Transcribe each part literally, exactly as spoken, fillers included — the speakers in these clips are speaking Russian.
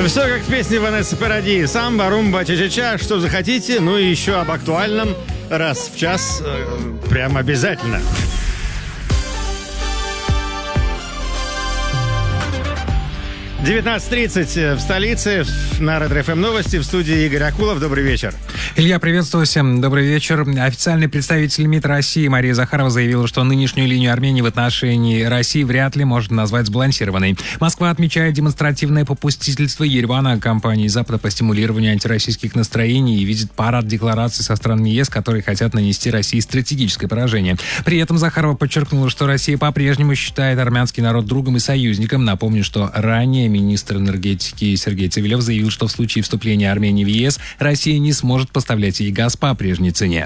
Все как в песне Ванессы Паради. Самба, румба, ча-ча-ча, что захотите. Ну и еще об актуальном раз в час. Э, прям обязательно. девятнадцать тридцать в столице, на Ретро эф эм новости, в студии Игорь Акулов. Добрый вечер. Илья, приветствую всем. Добрый вечер. Официальный представитель МИД России Мария Захарова заявила, что нынешнюю линию Армении в отношении России вряд ли можно назвать сбалансированной. Москва отмечает демонстративное попустительство Еревана компании Запада по стимулированию антироссийских настроений и видит парад деклараций со странами ЕС, которые хотят нанести России стратегическое поражение. При этом Захарова подчеркнула, что Россия по-прежнему считает армянский народ другом и союзником. Напомню, что ранее министр энергетики Сергей Цивилев заявил, что в случае вступления Армении в ЕС Россия не сможет поставлять ей газ по прежней цене.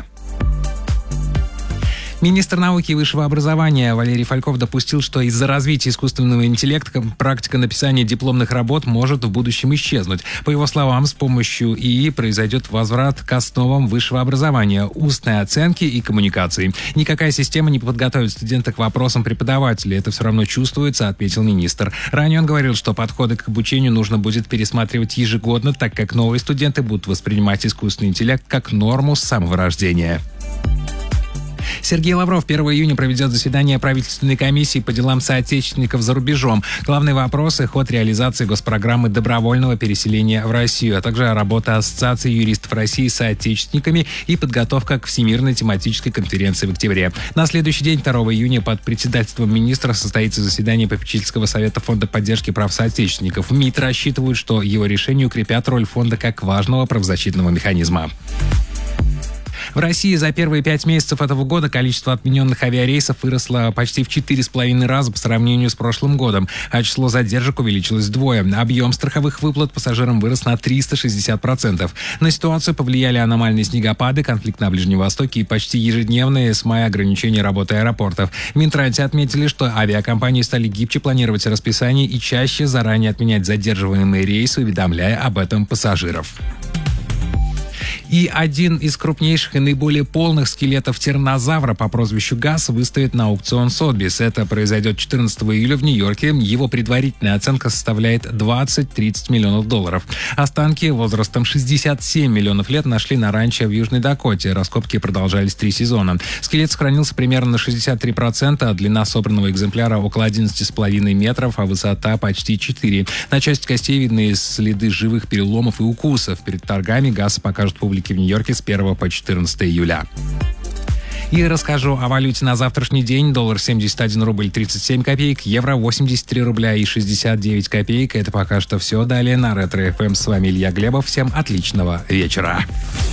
Министр науки и высшего образования Валерий Фальков допустил, что из-за развития искусственного интеллекта практика написания дипломных работ может в будущем исчезнуть. По его словам, с помощью ИИ произойдет возврат к основам высшего образования, устной оценки и коммуникации. Никакая система не подготовит студента к вопросам преподавателя. Это все равно чувствуется, отметил министр. Ранее он говорил, что подходы к обучению нужно будет пересматривать ежегодно, так как новые студенты будут воспринимать искусственный интеллект как норму с самого рождения. Сергей Лавров первого июня проведет заседание правительственной комиссии по делам соотечественников за рубежом. Главные вопросы – ход реализации госпрограммы добровольного переселения в Россию, а также работа Ассоциации юристов России с соотечественниками и подготовка к Всемирной тематической конференции в октябре. На следующий день, второго июня, под председательством министра состоится заседание попечительского совета Фонда поддержки прав соотечественников. МИД рассчитывают, что его решения укрепят роль фонда как важного правозащитного механизма. В России за первые пять месяцев этого года количество отмененных авиарейсов выросло почти в четыре с половиной раза по сравнению с прошлым годом, а число задержек увеличилось вдвое. Объем страховых выплат пассажирам вырос на триста шестьдесят процентов. На ситуацию повлияли аномальные снегопады, конфликт на Ближнем Востоке и почти ежедневные с мая ограничения работы аэропортов. В Минтрансе отметили, что авиакомпании стали гибче планировать расписание и чаще заранее отменять задерживаемые рейсы, уведомляя об этом пассажиров. И один из крупнейших и наиболее полных скелетов тираннозавра по прозвищу Газ выставит на аукцион Сотбис. Это произойдет четырнадцатого июля в Нью-Йорке. Его предварительная оценка составляет двадцать-тридцать миллионов долларов. Останки возрастом шестьдесят семь миллионов лет нашли на ранчо в Южной Дакоте. Раскопки продолжались три сезона. Скелет сохранился примерно на шестьдесят три процента, а длина собранного экземпляра около одиннадцать с половиной метров, а высота почти четыре. На части костей видны следы живых переломов и укусов. Перед торгами Газ покажут публике в Нью-Йорке с первого по четырнадцатое июля. И расскажу о валюте на завтрашний день. Доллар семьдесят один рубль тридцать семь копеек, евро восемьдесят три рубля и шестьдесят девять копеек. Это пока что все. Далее на Ретро эф эм. С вами Илья Глебов. Всем отличного вечера.